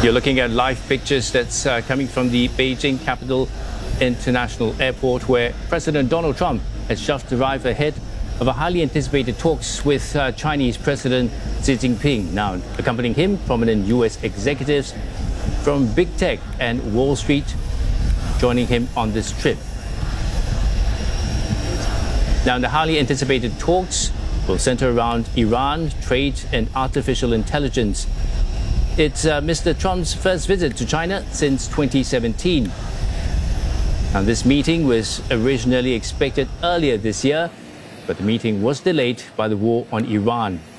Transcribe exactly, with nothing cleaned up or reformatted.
You're looking at live pictures that's uh, coming from the Beijing Capital International Airport, where President Donald Trump has just arrived ahead of a highly anticipated talks with uh, Chinese President Xi Jinping. Now, accompanying him, prominent U S executives from big tech and Wall Street joining him on this trip. Now, the highly anticipated talks will center around Iran, trade, and artificial intelligence. It's uh, Mister Trump's first visit to China since twenty seventeen. Now, this meeting was originally expected earlier this year, but the meeting was delayed by the war on Iran.